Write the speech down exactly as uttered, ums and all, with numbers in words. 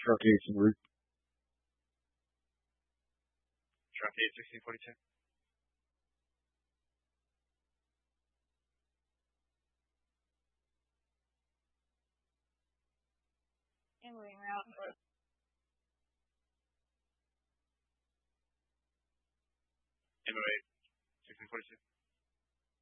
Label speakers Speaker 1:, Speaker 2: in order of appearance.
Speaker 1: Truck eight en route.
Speaker 2: Truck eight, sixteen forty-two.
Speaker 3: And moving around.
Speaker 2: M O eight, sixteen forty-two.